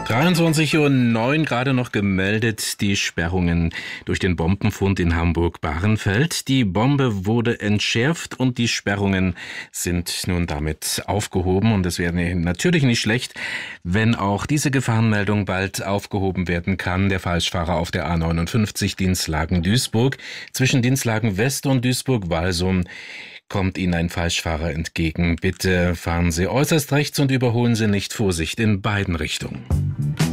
23:09 Uhr gerade noch gemeldet, die Sperrungen durch den Bombenfund in Hamburg-Bahrenfeld. Die Bombe wurde entschärft und die Sperrungen sind nun damit aufgehoben. Und es wäre natürlich nicht schlecht, wenn auch diese Gefahrenmeldung bald aufgehoben werden kann. Der Falschfahrer auf der A59 Dinslagen-Duisburg. Zwischen Dinslagen West und Duisburg-Walsum kommt Ihnen ein Falschfahrer entgegen. Bitte fahren Sie äußerst rechts und überholen Sie nicht. Vorsicht in beiden Richtungen.